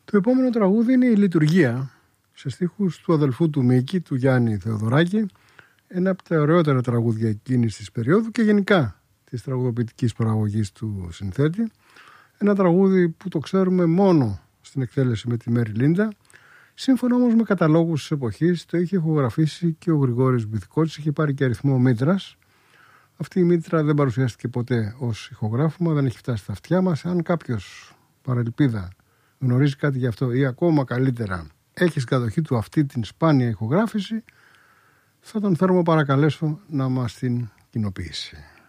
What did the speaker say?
Το επόμενο τραγούδι είναι η Λειτουργία, σε στίχους του αδελφού του Μίκη, του Γιάννη Θεοδωράκη, ένα από τα ωραιότερα τραγούδια εκείνης της περίοδου και γενικά της τραγουδοποιητικής παραγωγής του συνθέτη. Ένα τραγούδι που το ξέρουμε μόνο στην εκτέλεση με τη Μέρι Λίντα. Σύμφωνα όμως με καταλόγους της εποχής, το είχε ηχογραφήσει και ο Γρηγόρης Μπιθικώτης, είχε πάρει και αριθμό μήτρας. Αυτή η μήτρα δεν παρουσιάστηκε ποτέ ως ηχογράφημα, δεν έχει φτάσει στα αυτιά μας. Αν κάποιος παρελπίδα γνωρίζει κάτι γι' αυτό ή ακόμα καλύτερα έχει στην κατοχή του αυτή την σπάνια ηχογράφηση, θα τον θέλουμε παρακαλέσω να μας την κοινοποιήσει.